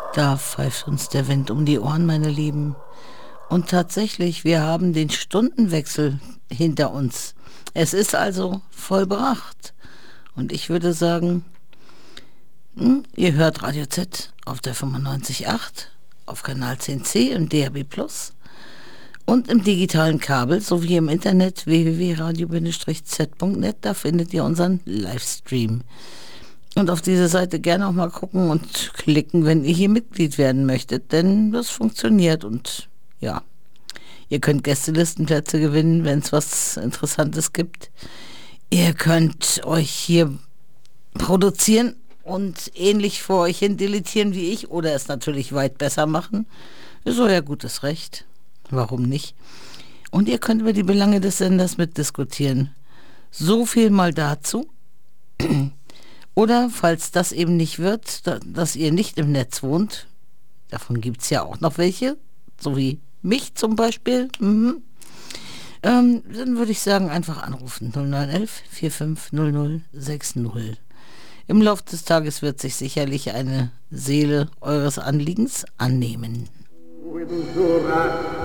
Da pfeift uns der Wind um die Ohren, meine Lieben. Und tatsächlich, wir haben den Stundenwechsel hinter uns. Es ist also vollbracht. Und ich würde sagen, ihr hört Radio Z auf der 95.8, auf Kanal 10C im DAB Plus und im digitalen Kabel sowie im Internet www.radio-z.net. Da findet ihr unseren Livestream. Und auf diese Seite gerne auch mal gucken und klicken, wenn ihr hier Mitglied werden möchtet, denn das funktioniert und ja, ihr könnt Gästelistenplätze gewinnen, wenn es was Interessantes gibt. Ihr könnt euch hier produzieren und ähnlich vor euch hin deletieren wie ich oder es natürlich weit besser machen. Ist euer gutes Recht. Warum nicht? Und ihr könnt über die Belange des Senders mitdiskutieren. So viel mal dazu. Oder falls das eben nicht wird, dass ihr nicht im Netz wohnt, davon gibt es ja auch noch welche, so wie mich zum Beispiel, dann würde ich sagen, einfach anrufen, 0911 4500 60. Im Laufe des Tages wird sich sicherlich eine Seele eures Anliegens annehmen.